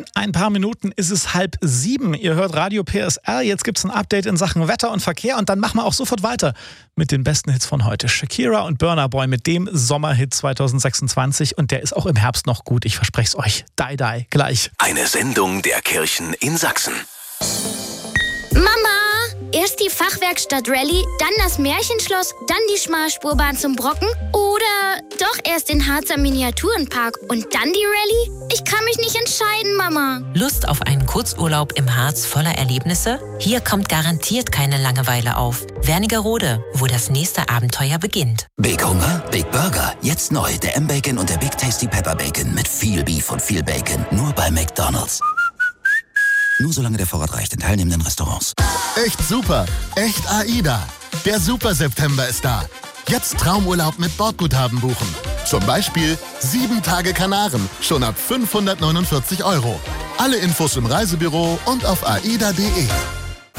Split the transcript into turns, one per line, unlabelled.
In ein paar Minuten ist es 6:30. Ihr hört Radio PSR. Jetzt gibt es ein Update in Sachen Wetter und Verkehr. Und dann machen wir auch sofort weiter mit den besten Hits von heute. Shakira und Burna Boy mit dem Sommerhit 2026. Und der ist auch im Herbst noch gut. Ich verspreche es euch. Die, die, gleich.
Eine Sendung der Kirchen in Sachsen.
Mama! Erst die Fachwerkstatt Rallye, dann das Märchenschloss, dann die Schmalspurbahn zum Brocken oder doch erst den Harzer Miniaturenpark und dann die Rallye? Ich kann mich nicht entscheiden, Mama.
Lust auf einen Kurzurlaub im Harz voller Erlebnisse? Hier kommt garantiert keine Langeweile auf. Wernigerode, wo das nächste Abenteuer beginnt.
Big Hunger, Big Burger. Jetzt neu der M-Bacon und der Big Tasty Pepper Bacon mit viel Beef und viel Bacon. Nur bei McDonald's. Nur solange der Vorrat reicht in teilnehmenden Restaurants.
Echt super. Echt AIDA. Der Super September ist da. Jetzt Traumurlaub mit Bordguthaben buchen. Zum Beispiel 7 Tage Kanaren. Schon ab 549 €. Alle Infos im Reisebüro und auf aida.de.